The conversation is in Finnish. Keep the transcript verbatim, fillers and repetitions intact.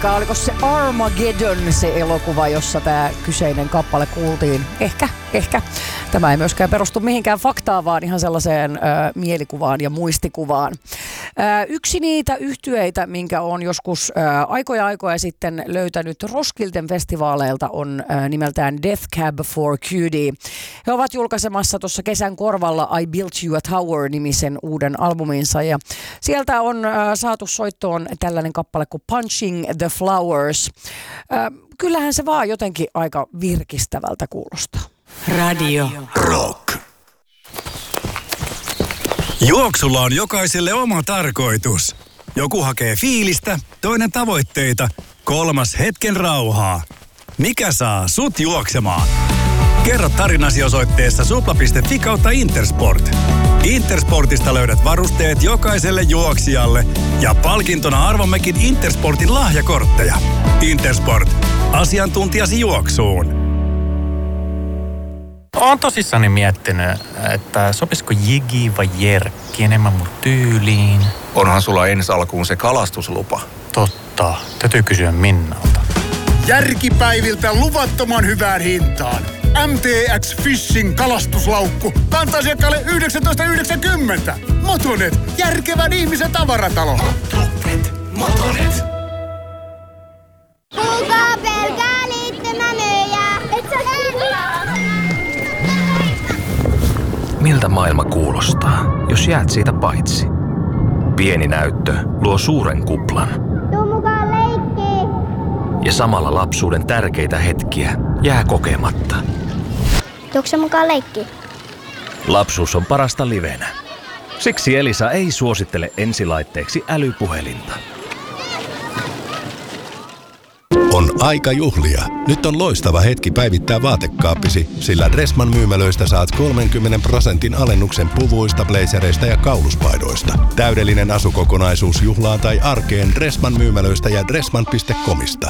Oliko se Armageddon se elokuva, jossa tämä kyseinen kappale kuultiin? Ehkä, ehkä. Tämä ei myöskään perustu mihinkään faktaan, vaan ihan sellaiseen ö, mielikuvaan ja muistikuvaan. Ö, yksi niitä yhtyeitä, minkä on joskus ö, aikoja aikoja sitten löytänyt Roskilden festivaaleilta, on ö, nimeltään Death Cab for Cutie. He ovat julkaisemassa tuossa kesän korvalla I Built You a Tower-nimisen uuden albuminsa. Ja sieltä on ö, saatu soittoon tällainen kappale kuin Punching the Flowers. Ö, kyllähän se vaan jotenkin aika virkistävältä kuulostaa. Radio Rock. Juoksulla on jokaiselle oma tarkoitus. Joku hakee fiilistä, toinen tavoitteita, kolmas hetken rauhaa. Mikä saa sut juoksemaan? Kerro tarinasi osoitteessa supla piste fi kautta Intersport. Intersportista löydät varusteet jokaiselle juoksijalle ja palkintona arvommekin Intersportin lahjakortteja. Intersport. Asiantuntijasi juoksuun. Oon tosissani miettinyt, että sopisiko Jigi vai Jerkki enemmän mun tyyliin. Onhan sulla ensi alkuun se kalastuslupa. Totta. Täytyy kysyä Minnalta. Järkipäiviltä luvattoman hyvään hintaan. M T X Fishing kalastuslaukku. Kanta-asiakkaalle yhdeksäntoista yhdeksänkymmentä. Motonet. Järkevän ihmisen tavaratalo. Motonet. Motonet. Kuulkaa pelkää liittymänöjä. Et sä Miltä maailma kuulostaa, jos jäät siitä paitsi? Pieni näyttö luo suuren kuplan. Tuu mukaan leikkiin. Ja samalla lapsuuden tärkeitä hetkiä jää kokematta. Tuukse mukaan leikkiin? Lapsuus on parasta livenä. Siksi Elisa ei suosittele ensilaitteeksi älypuhelinta. On aika juhlia. Nyt on loistava hetki päivittää vaatekaappisi, sillä Dressman myymälöistä saat kolmenkymmenen prosentin alennuksen puvuista, blazereista ja kauluspaidoista. Täydellinen asukokonaisuus juhlaan tai arkeen Dressman myymälöistä ja dressman piste comista.